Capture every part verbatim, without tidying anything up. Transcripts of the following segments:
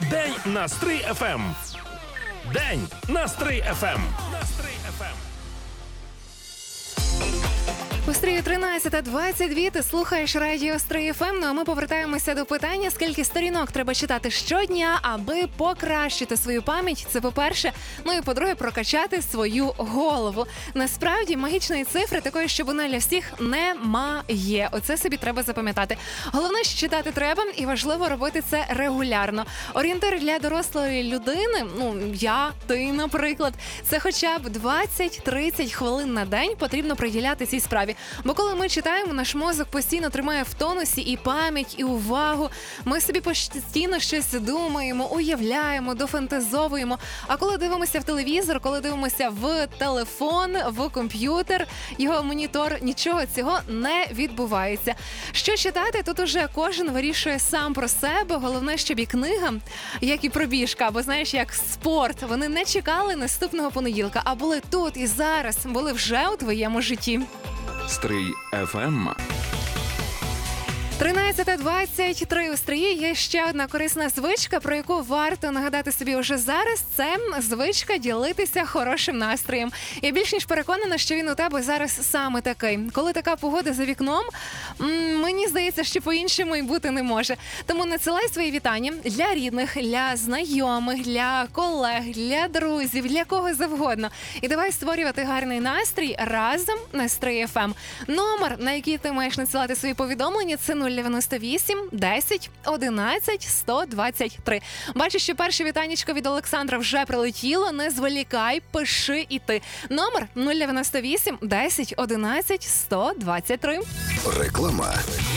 День на Стрий еф ем. День на Стрий еф ем. На Стрий еф ем. У Стрію тринадцята двадцять два, ти слухаєш радіо Стрий еф ем, ну а ми повертаємося до питання, скільки сторінок треба читати щодня, аби покращити свою пам'ять, це по-перше, ну і по-друге, прокачати свою голову. Насправді, магічної цифри такої, щоб вона для всіх немає. Оце собі треба запам'ятати. Головне, що читати треба, і важливо робити це регулярно. Орієнтир для дорослої людини, ну, я, ти, наприклад, це хоча б двадцять-тридцять хвилин на день потрібно приділяти цій справі. Бо коли ми читаємо, наш мозок постійно тримає в тонусі і пам'ять, і увагу. Ми собі постійно щось думаємо, уявляємо, дофантазовуємо. А коли дивимося в телевізор, коли дивимося в телефон, в комп'ютер, його монітор, нічого цього не відбувається. Що читати, тут уже кожен вирішує сам про себе. Головне, щоб і книга, як і пробіжка, або, знаєш, як спорт, вони не чекали наступного понеділка, а були тут і зараз, були вже у твоєму житті. Стрий еф ем. тринадцята двадцять три у Стрії є ще одна корисна звичка, про яку варто нагадати собі уже зараз. Це звичка ділитися хорошим настроєм. Я більш ніж переконана, що він у тебе зараз саме такий. Коли така погода за вікном, мені здається, що по-іншому і бути не може. Тому надсилай свої вітання для рідних, для знайомих, для колег, для друзів, для кого завгодно. І давай створювати гарний настрій разом на Стрий еф ем. Номер, на який ти маєш надсилати свої повідомлення, це нуль дев'яносто вісім десять одинадцять сто двадцять три. Бачу, що перше вітанечко від Олександра вже прилетіло. Не зволікай, пиши і ти. Номер нуль дев'яносто вісім десять одинадцять сто двадцять три. Реклама.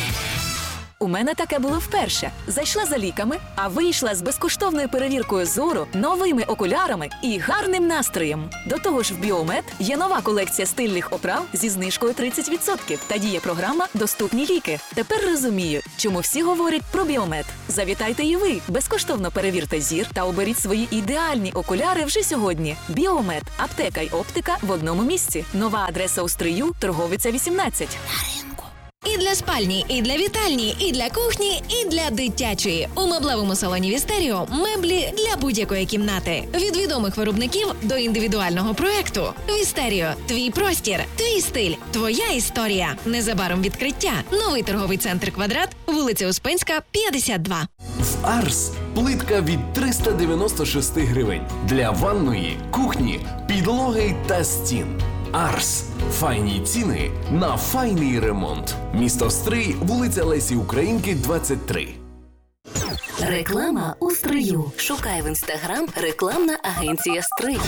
У мене таке було вперше. Зайшла за ліками, а вийшла з безкоштовною перевіркою зору, новими окулярами і гарним настроєм. До того ж в Біомед є нова колекція стильних оправ зі знижкою тридцять відсотків та діє програма «Доступні ліки». Тепер розумію, чому всі говорять про Біомед. Завітайте і ви, безкоштовно перевірте зір та оберіть свої ідеальні окуляри вже сьогодні. Біомед. Аптека й оптика в одному місці. Нова адреса у Стрию, Торговиця вісімнадцять. І для спальні, і для вітальні, і для кухні, і для дитячої. У меблевому салоні Вістеріо меблі для будь-якої кімнати. Від відомих виробників до індивідуального проекту. Вістеріо – твій простір, твій стиль, твоя історія. Незабаром відкриття. Новий торговий центр «Квадрат», вулиця Успенська, п'ятдесят два. В Арс плитка від триста дев'яносто шість гривень. Для ванної, кухні, підлоги та стін. Арс. Файні ціни на файний ремонт. Місто Стрий, вулиця Лесі Українки, двадцять три. Реклама у Стрию. Шукай в інстаграм рекламна агенція Стрий.